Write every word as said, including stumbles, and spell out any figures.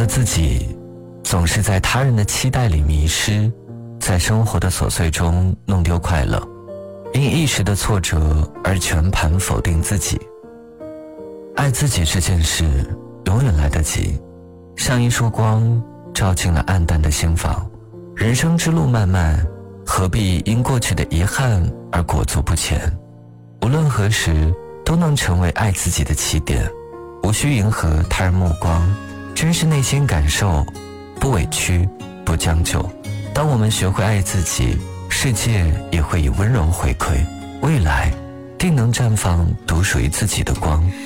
自己总是在他人的期待里迷失，在生活的琐碎中弄丢快乐，因一时的挫折而全盘否定自己。爱自己这件事永远来得及，像一束光照进了暗淡的心房。人生之路漫漫，何必因过去的遗憾而裹足不前？无论何时都能成为爱自己的起点，无需迎合他人目光，真实内心感受，不委屈，不将就。当我们学会爱自己，世界也会以温柔回馈，未来定能绽放独属于自己的光。